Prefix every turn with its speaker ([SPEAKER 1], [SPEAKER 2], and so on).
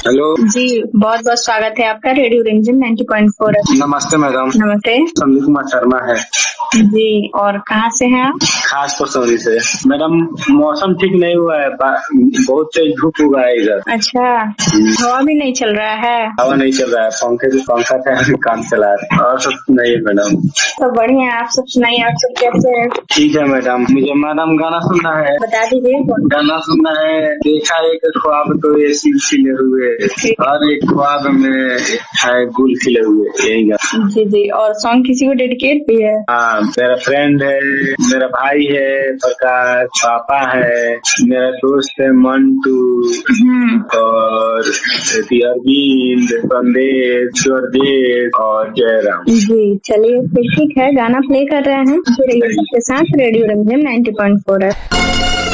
[SPEAKER 1] Hello
[SPEAKER 2] जी, बहुत बहुत स्वागत है आपका रेडियो रिमझिम 90.4
[SPEAKER 1] नमस्ते मैडम।
[SPEAKER 2] नमस्ते
[SPEAKER 1] संदीप कुमार शर्मा है
[SPEAKER 2] जी। और कहाँ से हैं आप?
[SPEAKER 1] खास पसौरी से। मैडम मौसम ठीक नहीं हुआ है, बहुत तेज धूप हुआ है इधर।
[SPEAKER 2] अच्छा, हवा भी नहीं चल रहा है?
[SPEAKER 1] हवा नहीं चल रहा है, पंखा से काम चला रहे हैं और सब नहीं मैडम।
[SPEAKER 2] तो बढ़िया, आप सब सुनाइए, आप सब कैसे हैं?
[SPEAKER 1] ठीक है मैडम, मुझे मैडम गाना सुनना है।
[SPEAKER 2] बता दीजिए।
[SPEAKER 1] गाना सुनना है। देखा एक ख्वाब तो ये सिल खिले हुए, और एक ख्वाब में है गुल खिले हुए, यही गाना।
[SPEAKER 2] जी जी। और सॉन्ग किसी को डेडिकेट भी है?
[SPEAKER 1] हाँ, मेरा फ्रेंड है, मेरा भाई है प्रकाश, पापा है, मेरा दोस्त है मंटू और अरविंद, संदेश, स्वर्देश और जयराम।
[SPEAKER 2] जी चलिए, फिर ठीक है, गाना प्ले कर रहे हैं। फिर सबके साथ रेडियो रिमझिम 90.4 है।